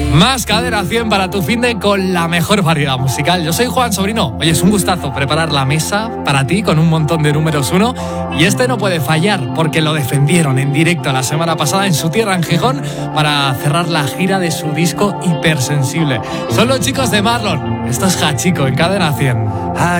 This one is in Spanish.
Más Cadena 100 para tu finde con la mejor variedad musical. Yo soy Juan Sobrino. Oye, es un gustazo preparar la mesa para ti con un montón de números uno. Y este no puede fallar porque lo defendieron en directo la semana pasada en su tierra, en Gijón, para cerrar la gira de su disco Hipersensible. Son los chicos de Marlon. Esto es Hachiko en Cadena 100.